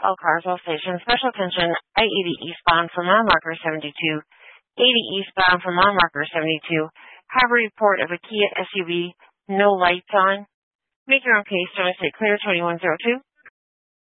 All cars, all stations. Special attention. I-80 eastbound for mile marker 72. 80 eastbound for mile marker 72. Have a report of a Kia SUV. No lights on. Make your own case. Don't say clear 2102.